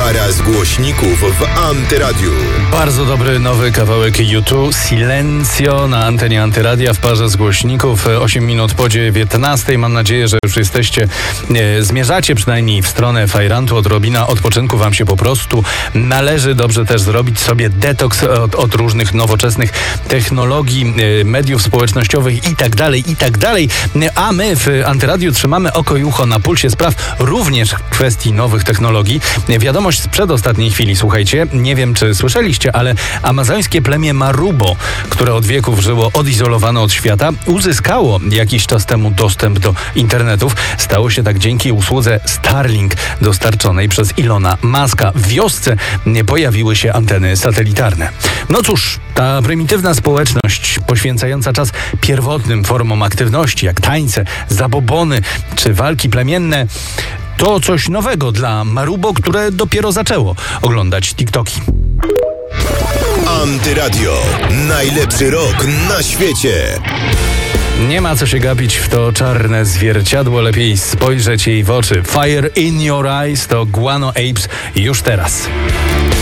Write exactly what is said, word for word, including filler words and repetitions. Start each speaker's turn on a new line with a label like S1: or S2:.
S1: Para z głośników w Antyradiu.
S2: Bardzo dobry nowy kawałek U dwa, Silencio na antenie Antyradia w parze z głośników. osiem minut po dziewiętnastej. Mam nadzieję, że już jesteście, e, zmierzacie przynajmniej w stronę fajrantu. Odrobina odpoczynku wam się po prostu należy. Dobrze też zrobić sobie detoks od, od różnych nowoczesnych technologii, e, mediów społecznościowych i tak dalej, i tak dalej. A my w Antyradiu trzymamy oko i ucho na pulsie spraw również w kwestii nowych technologii. Wiadomość z przedostatniej chwili, słuchajcie, nie wiem czy słyszeliście, ale amazońskie plemię Marubo, które od wieków żyło odizolowane od świata, uzyskało jakiś czas temu dostęp do internetów. Stało się tak dzięki usłudze Starlink dostarczonej przez Ilona Muska. W wiosce pojawiły się anteny satelitarne. No cóż, ta prymitywna społeczność poświęcająca czas pierwotnym formom aktywności, jak tańce, zabobony czy walki plemienne, to coś nowego dla Marubo, które dopiero zaczęło oglądać TikToki.
S1: Antyradio. Najlepszy rok na świecie.
S2: Nie ma co się gapić w to czarne zwierciadło, lepiej spojrzeć jej w oczy. Fire in your eyes to Guano Apes już teraz.